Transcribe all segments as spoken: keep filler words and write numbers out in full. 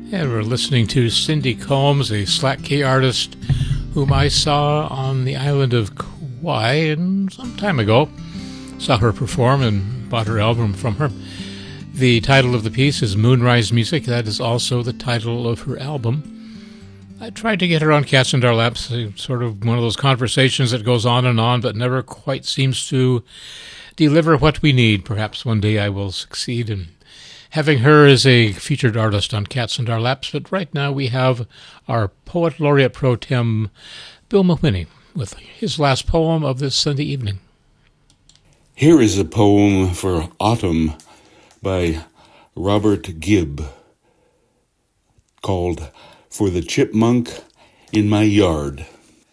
And we're listening to Cindy Combs, a slack key artist whom I saw on the island of Kauai some time ago. Saw her perform and bought her album from her. The title of the piece is Moonrise Music. That is also the title of her album. I tried to get her on Cats and Our Laps, sort of one of those conversations that goes on and on, but never quite seems to deliver what we need. Perhaps one day I will succeed in having her as a featured artist on Cats and Our Laps, but right now we have our Poet Laureate Pro Tem, Bill Mawhinney, with his last poem of this Sunday evening. Here is a poem for Autumn by Robert Gibb, called For the Chipmunk in My Yard.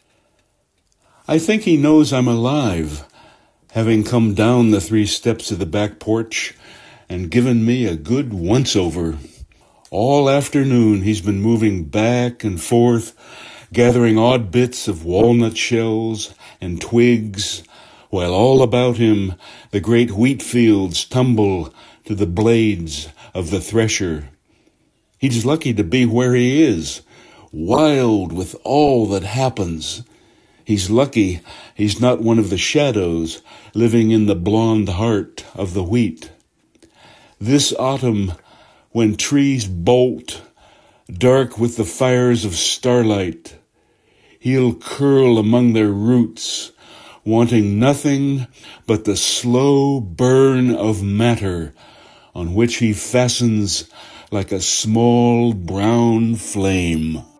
I think he knows I'm alive, having come down the three steps of the back porch and given me a good once-over. All afternoon he's been moving back and forth, gathering odd bits of walnut shells and twigs, while all about him the great wheat fields tumble to the blades of the thresher. He's lucky to be where he is, wild with all that happens. He's lucky he's not one of the shadows living in the blonde heart of the wheat. This autumn, when trees bolt, dark with the fires of starlight, he'll curl among their roots, wanting nothing but the slow burn of matter on which he fastens like a small brown flame.